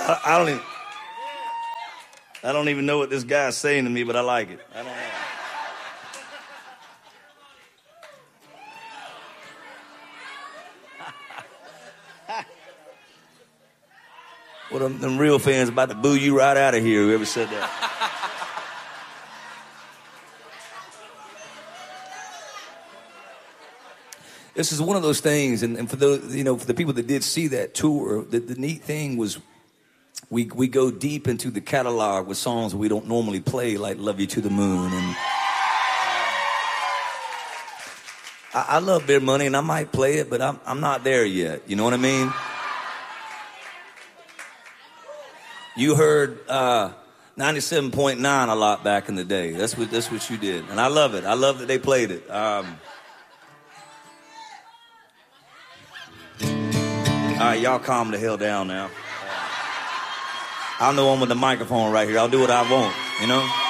I don't even know what this guy's saying to me, but I like it. I don't know. Well, them real fans about to boo you right out of here, whoever said that. This is one of those things, and for those, for the people that did see that tour, the neat thing was we go deep into the catalog with songs we don't normally play, like "Love You to the Moon," and I love Beer Money, and I might play it, but I'm not there yet. You know what I mean? You heard 97.9 a lot back in the day. That's what you did, and I love it. I love that they played it. All right, y'all calm the hell down now. I'm the one with the microphone right here. I'll do what I want, you know?